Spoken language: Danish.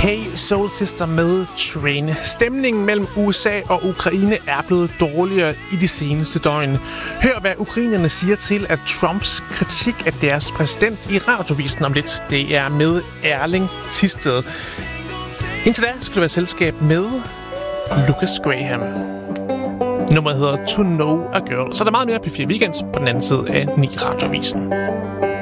Hey Soul Sister med Train. Stemningen mellem USA og Ukraine er blevet dårligere i de seneste døgn. Hør, hvad ukrainerne siger til at Trumps kritik af deres præsident i Radiovisen om lidt. Det er med Erling Thisted. Indtil da skal du være selskab med Lucas Graham. Nummeret hedder To Know a Girl. Så er der meget mere P4 Weekend på den anden side af 9 Radiovisen.